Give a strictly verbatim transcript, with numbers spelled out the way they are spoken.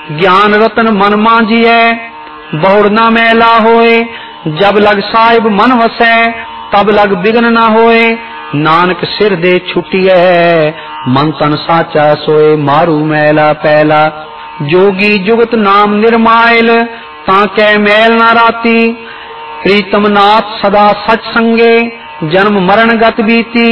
ज्ञान रतन मन मांझिए बहुड़ न मैला होए। जब लग साहिब मन वसै तब लग बिघन न होए। नानक सिर दे छुटिए मन तन साचा सोए। मारू मैला पैला जोगी जुगत नाम निर्मायल ताकै मैल न राती। प्रीतम नाथ सदा सच संगे जन्म मरण गत बीती।